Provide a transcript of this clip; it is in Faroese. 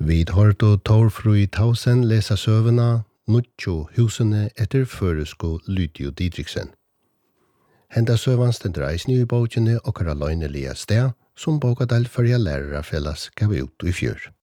Vid hørte Torfrui Tausen lesa søvna Nuttjo husene etter føresko Lydio Didriksen. Henda søvan stendur eisni i bókjene okkara løgnelige sted, som bókadal førja lærarfellas gav ut i fjør.